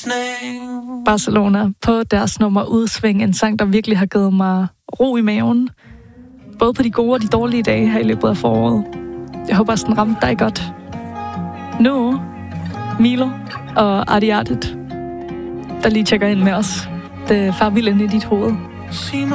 Barcelona på deres nummer Udsving, en sang, der virkelig har givet mig ro i maven. Både på de gode og de dårlige dage her i løbet af foråret. Jeg håber, at den ramte dig godt. Nu, Milo og Ariadet, der lige tjekker ind med os. Det er farvilden i dit hoved.